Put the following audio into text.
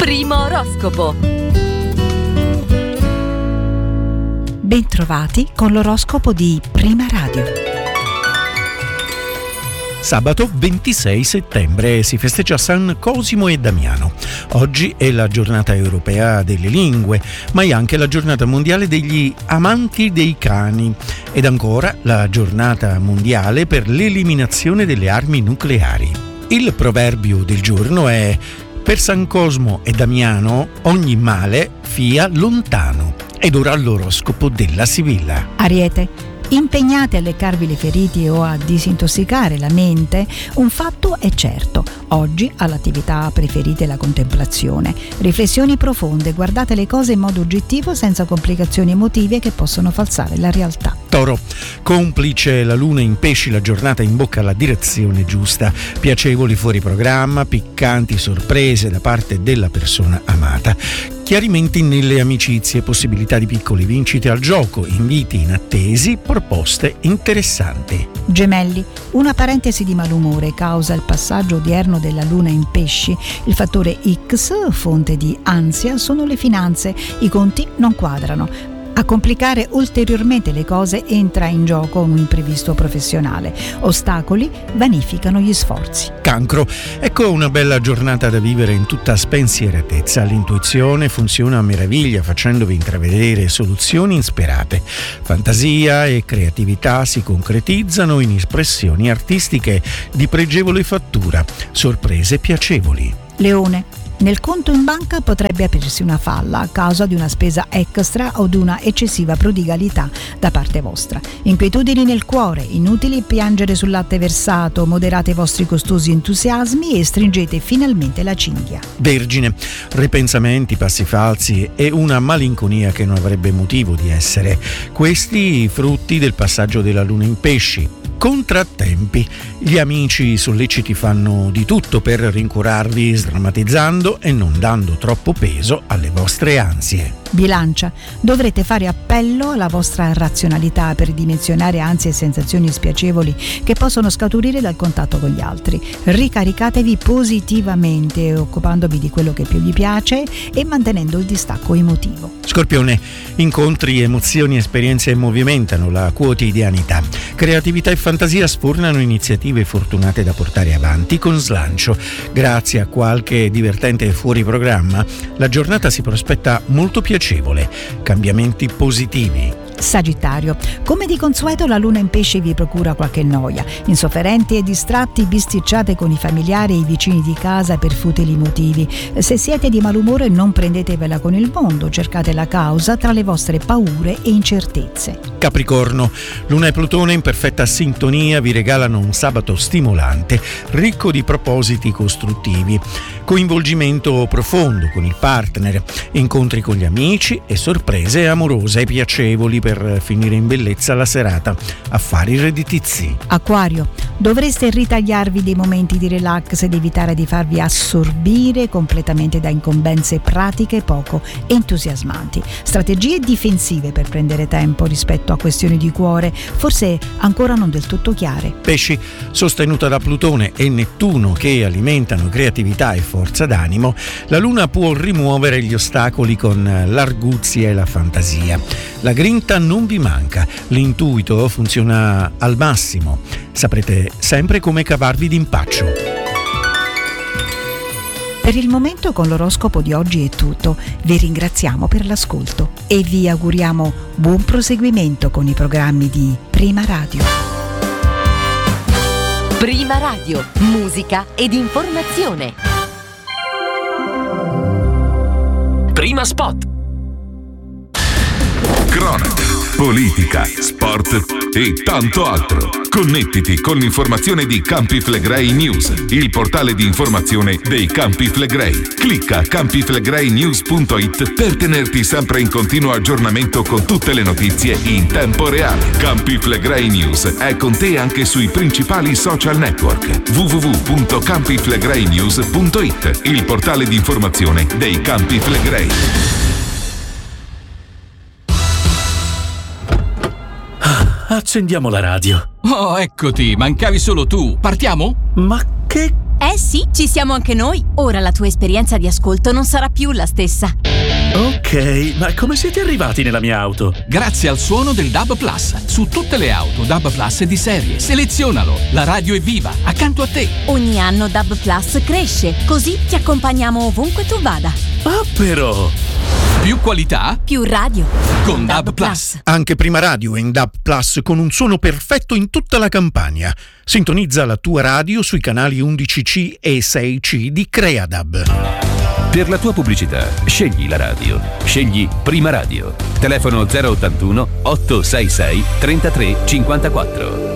Primo oroscopo. Bentrovati con l'oroscopo di Prima Radio. Sabato 26 settembre si festeggia San Cosimo e Damiano. Oggi è la giornata europea delle lingue, ma è anche la giornata mondiale degli amanti dei cani ed ancora la giornata mondiale per l'eliminazione delle armi nucleari. Il proverbio del giorno è: per San Cosmo e Damiano ogni male fia lontano. Ed ora l'oroscopo della Sibilla. Ariete. Impegnate a leccarvi le ferite o a disintossicare la mente, un fatto è certo. Oggi all'attività preferite la contemplazione. Riflessioni profonde, guardate le cose in modo oggettivo senza complicazioni emotive che possono falsare la realtà. Toro. Complice la luna in pesci, la giornata in bocca alla direzione giusta. Piacevoli fuori programma, piccanti sorprese da parte della persona amata. Chiarimenti nelle amicizie, possibilità di piccole vincite al gioco, inviti inattesi, proposte interessanti. Gemelli. Una parentesi di malumore causa il passaggio odierno della luna in pesci. Il fattore X, fonte di ansia, sono le finanze. I conti non quadrano. A complicare ulteriormente le cose entra in gioco un imprevisto professionale. Ostacoli vanificano gli sforzi. Cancro. Ecco una bella giornata da vivere in tutta spensieratezza. L'intuizione funziona a meraviglia facendovi intravedere soluzioni insperate. Fantasia e creatività si concretizzano in espressioni artistiche di pregevole fattura. Sorprese piacevoli. Leone. Nel conto in banca potrebbe aprirsi una falla a causa di una spesa extra o di una eccessiva prodigalità da parte vostra. Inquietudini nel cuore, inutili piangere sul latte versato, moderate i vostri costosi entusiasmi e stringete finalmente la cinghia. Vergine. Ripensamenti, passi falsi e una malinconia che non avrebbe motivo di essere. Questi frutti del passaggio della luna in pesci. Contrattempi. Gli amici solleciti fanno di tutto per rincuorarvi, sdrammatizzando e non dando troppo peso alle vostre ansie. Bilancia. Dovrete fare appello alla vostra razionalità per dimensionare ansie e sensazioni spiacevoli che possono scaturire dal contatto con gli altri. Ricaricatevi positivamente, occupandovi di quello che più vi piace e mantenendo il distacco emotivo. Scorpione. Incontri, emozioni, esperienze movimentano la quotidianità. Creatività e fantasia sfornano iniziative fortunate da portare avanti con slancio. Grazie a qualche divertente fuori programma, la giornata si prospetta molto piacevole. Cambiamenti positivi. Sagittario. Come di consueto la luna in pesce vi procura qualche noia. Insofferenti e distratti bisticciate con i familiari e i vicini di casa per futili motivi. Se siete di malumore non prendetevela con il mondo, cercate la causa tra le vostre paure e incertezze. Capricorno. Luna e Plutone in perfetta sintonia vi regalano un sabato stimolante, ricco di propositi costruttivi. Coinvolgimento profondo con il partner, incontri con gli amici e sorprese amorose e piacevoli per finire in bellezza la serata. Affari redditizi. Acquario. Dovreste ritagliarvi dei momenti di relax ed evitare di farvi assorbire completamente da incombenze pratiche poco entusiasmanti. Strategie difensive per prendere tempo rispetto a questioni di cuore, forse ancora non del tutto chiare. Pesci. Sostenuta da Plutone e Nettuno che alimentano creatività e forza d'animo, la luna può rimuovere gli ostacoli con l'arguzia e la fantasia. La grinta non vi manca, l'intuito funziona al massimo. Saprete sempre come cavarvi d'impaccio. Per il momento con l'oroscopo di oggi è tutto. Vi ringraziamo per l'ascolto e vi auguriamo buon proseguimento con i programmi di Prima Radio. Prima Radio, musica ed informazione. Prima Spot. Cronaca, politica, sport e tanto altro. Connettiti con l'informazione di Campi Flegrei News, il portale di informazione dei Campi Flegrei. Clicca campiflegreinews.it per tenerti sempre in continuo aggiornamento con tutte le notizie in tempo reale. Campi Flegrei News è con te anche sui principali social network. www.campiflegreinews.it, il portale di informazione dei Campi Flegrei. Accendiamo la radio. Oh, eccoti, mancavi solo tu. Partiamo? Ma che Eh sì, ci siamo anche noi. Ora la tua esperienza di ascolto non sarà più la stessa. Ok, ma come siete arrivati nella mia auto? Grazie al suono del DAB Plus. Su tutte le auto DAB Plus di serie. Selezionalo. La radio è viva, accanto a te. Ogni anno DAB Plus cresce, così ti accompagniamo ovunque tu vada. Ah, però! Più qualità, più radio. Con DAB Plus. Anche Prima Radio è in DAB Plus con un suono perfetto in tutta la Campania. Sintonizza la tua radio sui canali 11C e 6C di Creadab. Per la tua pubblicità, scegli la radio. Scegli Prima Radio. Telefono 081 866 3354.